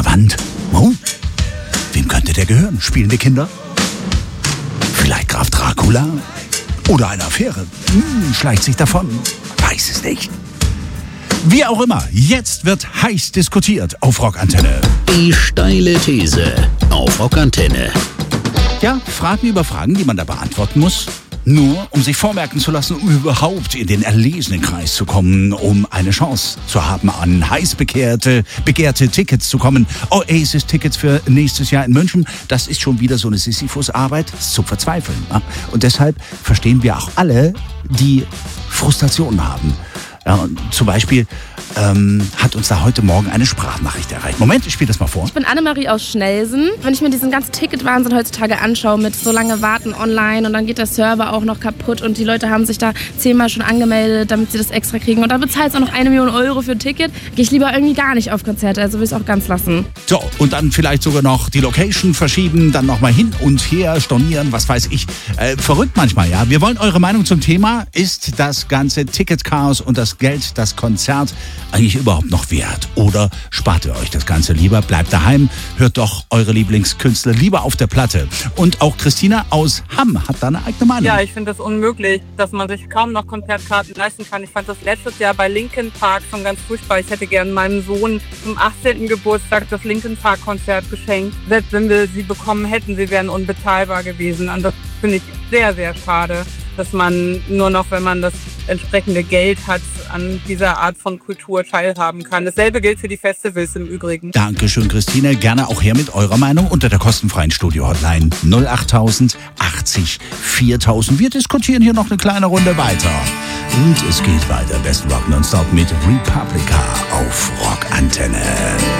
Wand. Oh, wem könnte der gehören? Spielende Kinder? Vielleicht Graf Dracula? Oder eine Affäre? Schleicht sich davon? Weiß es nicht. Wie auch immer, jetzt wird heiß diskutiert auf Rockantenne. Die steile These auf Rockantenne. Ja, Fragen über Fragen, die man da beantworten muss. Nur, um sich vormerken zu lassen, um überhaupt in den erlesenen Kreis zu kommen, um eine Chance zu haben, an heiß begehrte Tickets zu kommen. Oasis-Tickets für nächstes Jahr in München, das ist schon wieder so eine Sisyphus-Arbeit, ist zum Verzweifeln. Ja? Und deshalb verstehen wir auch alle, die Frustrationen haben. Ja, zum Beispiel hat uns da heute Morgen eine Sprachnachricht erreicht. Moment, ich spiele das mal vor. Ich bin Annemarie aus Schnelsen. Wenn ich mir diesen ganzen Ticketwahnsinn heutzutage anschaue, mit so lange Warten online und dann geht der Server auch noch kaputt und die Leute haben sich da 10-mal schon angemeldet, damit sie das extra kriegen. Und dann bezahlst du auch noch 1 Million Euro für ein Ticket. Gehe ich lieber irgendwie gar nicht auf Konzerte, also will ich es auch ganz lassen. So, und dann vielleicht sogar noch die Location verschieben, dann nochmal hin und her stornieren, was weiß ich. Verrückt manchmal, ja. Wir wollen eure Meinung zum Thema. Ist das ganze Ticketchaos und das Geld, das Konzert eigentlich überhaupt noch wert? Oder spart ihr euch das Ganze lieber? Bleibt daheim, hört doch eure Lieblingskünstler lieber auf der Platte. Und auch Christina aus Hamm hat da eine eigene Meinung. Ja, ich finde das unmöglich, dass man sich kaum noch Konzertkarten leisten kann. Ich fand das letztes Jahr bei Linkin Park schon ganz furchtbar. Ich hätte gern meinem Sohn zum 18. Geburtstag das Linkin Park Konzert geschenkt. Selbst wenn wir sie bekommen hätten, sie wären unbezahlbar gewesen. Und das finde ich sehr, sehr schade, dass man nur noch, wenn man das entsprechende Geld hat, an dieser Art von Kultur teilhaben kann. Dasselbe gilt für die Festivals im Übrigen. Dankeschön, Christine. Gerne auch her mit eurer Meinung unter der kostenfreien Studio-Hotline 08000 80 4000. Wir diskutieren hier noch eine kleine Runde weiter. Und es geht weiter. Best Rock Nonstop mit Republica auf Rockantenne.